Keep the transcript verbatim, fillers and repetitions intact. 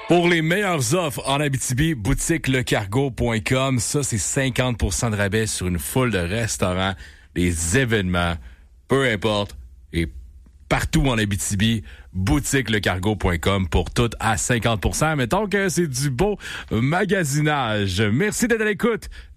Pour les meilleures offres en Abitibi, boutique le cargo point com. Ça, c'est cinquante pour cent de rabais sur une foule de restaurants, des événements, peu importe, et partout en Abitibi, boutique le cargo point com pour tout à cinquante pour cent. Mettons que c'est du beau magasinage. Merci d'être à l'écoute